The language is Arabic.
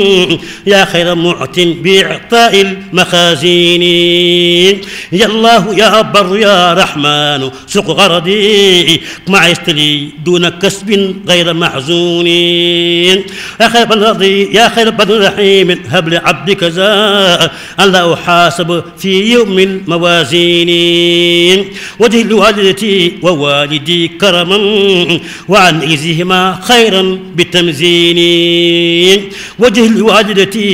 يا خير معت بإعطاء المخازين يا الله يا بر يا رحمن سق غردي مع يستلي دون كسب غير محزون يا خير بن رضي يا خير بن رحيم هب لعبدك زاء أن لا أحاسب في يوم الموازين وجه لوالدتي ووالدي كرما وعن إيزهما خيرا بالتمزين وجه لوالدتي